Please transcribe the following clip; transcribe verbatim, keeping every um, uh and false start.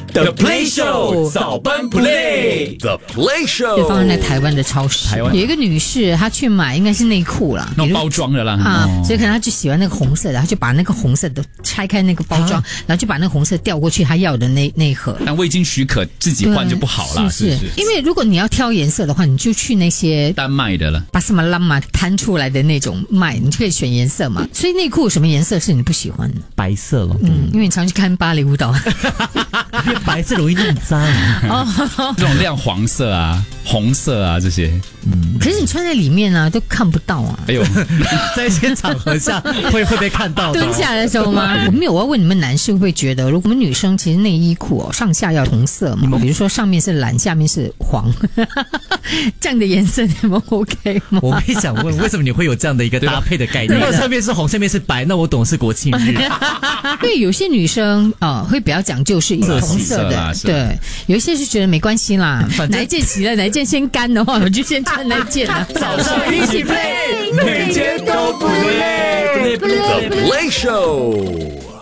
The Play Show 早班 Play The Play 就 Show 放在台湾的超市， 台湾有一个女士，她去买应该是内裤啦， 那种包装的啦啊， 哦所以可能她就喜欢那个红色的，她就把那个红色的拆开那个包装，然后就把那个红色调过去她要的那那一盒。 但未经许可自己换就不好啦， 是是是因为如果你要挑颜色的话，你就去那些单卖的了。 巴斯马拉玛摊出来的那种卖，你就可以选颜色嘛。所以内裤什么颜色是你不喜欢的？ 白色了， 嗯，因为你常去看芭蕾舞蹈。 因为白色容易弄脏。 这种亮黄色啊、红色啊这些， 可是你穿在里面啊，都看不到啊。 哎呦， 在一些场合下会会被看到的。 蹲下来的时候吗？我没有，我要问你们男士会不会觉得，如果我们女生其实内衣裤哦上下要同色嘛，比如说上面是蓝，下面是黄，这样的颜色你们 OK 吗？ 我会想问，为什么你会有这样的一个搭配的概念？如果上面是红，下面是白，那我懂是国庆日。 对，有些女生啊、呃、会比较讲究是同色的， 色色对，有一些是觉得没关系啦， 反正哪一件洗了，哪一件先干的话，我就先穿那件啊。 早上一起 play，每天都不累。 The Play Show